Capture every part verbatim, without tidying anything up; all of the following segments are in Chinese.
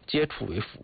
接触为辅。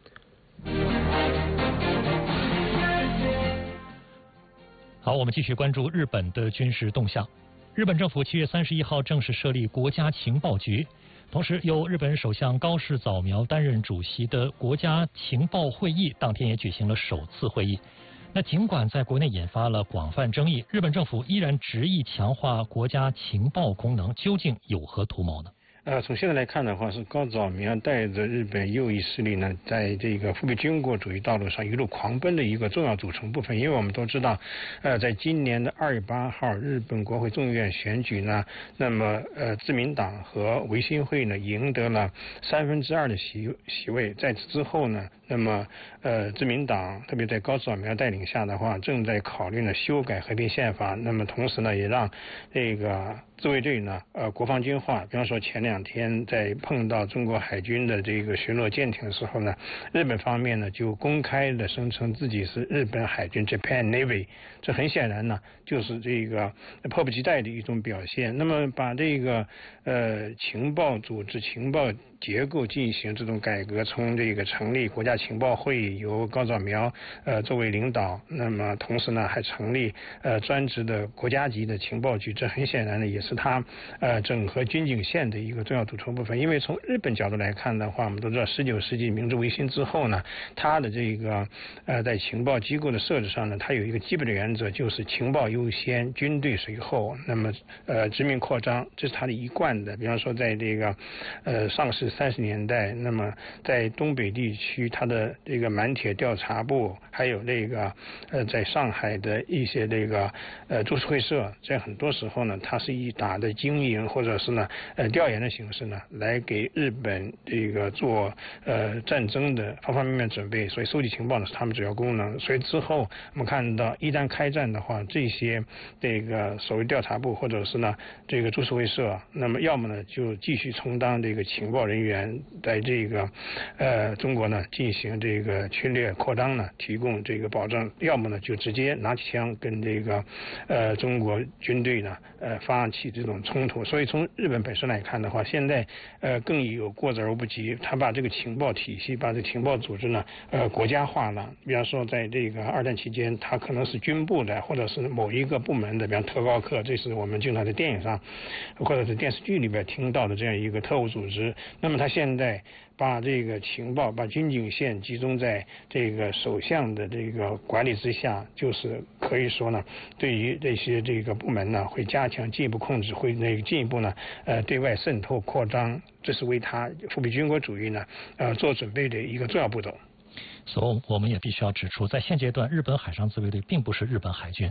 好，我们继续关注日本的军事动向。日本政府七月三十一号正式设立国家情报局，同时由日本首相高市早苗担任主席的国家情报会议当天也举行了首次会议。那尽管在国内引发了广泛争议，日本政府依然执意强化国家情报功能，究竟有何图谋呢？ 呃，从现在来看的话，是高早苗带着日本右翼势力呢，在这个复辟军国主义道路上一路狂奔的一个重要组成部分。因为我们都知道，呃，在今年的二月八号日本国会众议院选举呢，那么呃，自民党和维新会呢赢得了三分之二的席席位。在此之后呢，那么呃，自民党特别在高早苗带领下的话，正在考虑呢修改和平宪法。那么同时呢，也让这个自卫队呢，呃，国防军化。比方说前两天在碰到中国海军的这个巡逻舰艇的时候呢，日本方面呢就公开的声称自己是日本海军 Japan Navy， 这很显然呢就是这个迫不及待的一种表现。那么把这个呃情报组织、情报结构进行这种改革，从这个成立国家情报会，由高早苗呃作为领导，那么同时呢还成立呃专职的国家级的情报局，这很显然呢也是他呃整合军警线的一个重要组成部分。因为从日本角度来看的话，我们都知道十九世纪明治维新之后呢，它的这个呃在情报机构的设置上呢，它有一个基本的原则，就是情报优先，军队随后，那么呃殖民扩张，这是它的一贯的。比方说在这个呃上世三十年代，那么在东北地区，它的这个满铁调查部，还有那个呃在上海的一些这个呃株式会社，在很多时候呢，它是以打的经营或者是呢呃调研的形式呢，来给日本这个做呃战争的方方面面准备。所以收集情报呢是他们主要功能。所以之后我们看到，一旦开战的话，这些这个所谓调查部或者是呢这个株式会社，那么要么呢就继续充当这个情报人员，在这个呃中国呢进行这个侵略扩张呢提供这个保障，要么呢就直接拿起枪跟这个呃中国军队呢呃发起这种冲突。所以从日本本身来看的话，现在呃更有过之而不及，他把这个情报体系、把这个情报组织呢呃国家化了。比方说在这个二战期间，它可能是军部的，或者是某一个部门的，比方特高课，这是我们经常在电影上或者是电视剧里边听到的这样一个特务组织。那么他现在把这个情报、把军警线集中在这个首相的这个管理之下，就是可以说呢，对于这些这个部门呢，会加强进一步控制，会那个进一步呢，呃，对外渗透扩张，这是为他复辟军国主义呢，呃，做准备的一个重要步骤。 所以我们也必须要指出，在现阶段，日本海上自卫队并不是日本海军。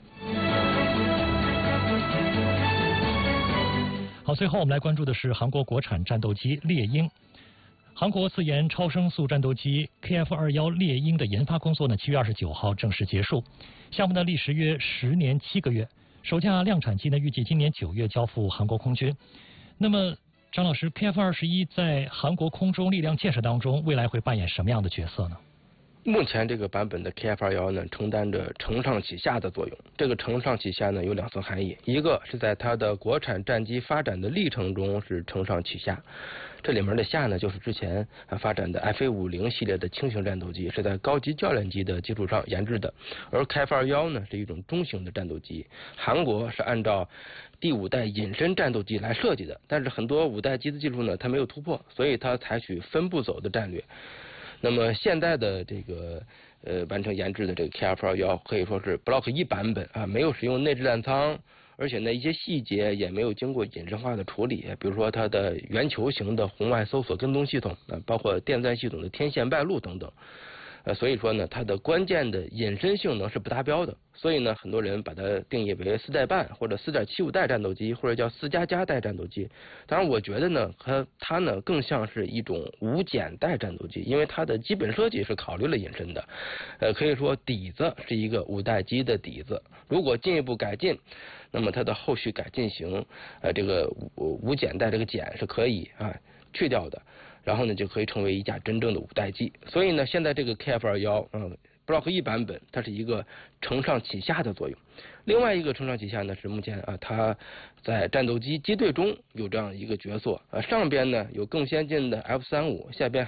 好，最后我们来关注的是韩国国产战斗机猎鹰。韩国自研超声速战斗机 K F 二十一 猎鹰的研发工作呢，七月二十九号正式结束。项目呢历时约十年七个月，首架量产机呢预计今年九月交付韩国空军。那么，张老师 ，K F 二十一 在韩国空中力量建设当中，未来会扮演什么样的角色呢？ 目前这个版本的 K F 二十一 呢，承担着承上启下的作用。这个承上启下呢，有两层含义，一个是在它的国产战机发展的历程中是承上启下，这里面的下呢，就是之前发展的 F A 五十 系列的轻型战斗机，是在高级教练机的基础上研制的，而 K F 二十一 呢是一种中型的战斗机，韩国是按照第五代隐身战斗机来设计的，但是很多五代机的技术呢，它没有突破，所以它采取分步走的战略。那么现在的这个呃完成研制的这个 K F 二十一 可以说是 Block 一版本啊，没有使用内置弹舱，而且呢一些细节也没有经过隐身化的处理，比如说它的圆球形的红外搜索跟踪系统啊，包括电钻系统的天线败露等等。呃，所以说呢，它的关键的隐身性能是不达标的，所以呢，很多人把它定义为四代半或者四点七五代战斗机，或者叫四加加代战斗机。当然，我觉得呢，它它呢更像是一种无减代战斗机，因为它的基本设计是考虑了隐身的，呃，可以说底子是一个五代机的底子。如果进一步改进，那么它的后续改进型，呃，这个无无减代这个减是可以啊去掉的。然后呢，就可以成为一架真正的五代机。所以呢，现在这个 K F 二十一，嗯 ，Block 一版本，它是一个承上启下的作用。另外一个承上启下呢，是目前啊，它在战斗机机队中有这样一个角色啊，上边呢有更先进的 F 三十五，下边